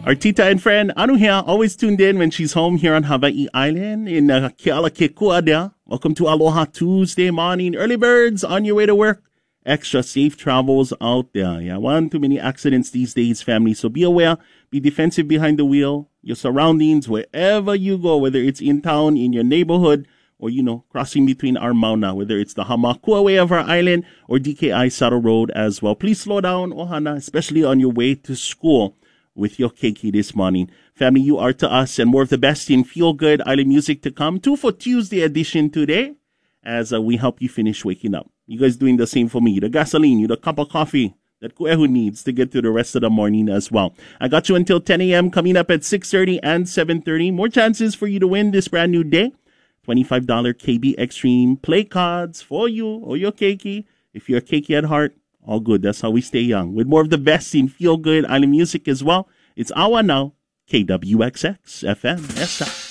Our tita and friend Anu here, always tuned in when she's home here on Hawaii Island in Kealakekua there. Welcome to Aloha Tuesday morning. Early birds on your way to work. Extra safe travels out there. Yeah, one too many accidents these days, family. So be aware, be defensive behind the wheel, your surroundings, wherever you go, whether it's in town, in your neighborhood, or, crossing between our mauna, whether it's the Hamakua way of our island or DKI Saddle Road as well. Please slow down, ohana, especially on your way to school with your keiki this morning. Family, you are to us, and more of the best in feel-good island music to come. 2 for Tuesday edition today as we help you finish waking up. You guys doing the same for me. The gasoline, the cup of coffee that Kuehu needs to get through the rest of the morning as well. I got you until 10 a.m. coming up at 6:30 and 7:30. More chances for you to win this brand new day. $25 KB Extreme play cards for you or your keiki. If you're a keiki at heart, all good. That's how we stay young. With more of the best in feel-good island music as well. It's Awa Now, KWXX FM. Esta.